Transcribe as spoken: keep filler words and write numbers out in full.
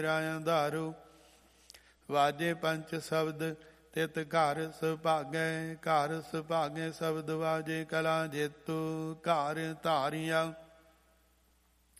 ਰਾਇ ਧਾਰੂ। ਵਾਜੇ ਪੰਚ ਸ਼ਬਦ ਤਿਤ ਘਰ ਸੁਭਾਗੈ। ਘਰ ਸੁਭਾਗੈ ਸ਼ਬਦ ਵਾਜੇ ਕਲਾ ਜੇਤੂ। ਘਰ ਧਾਰਿਆ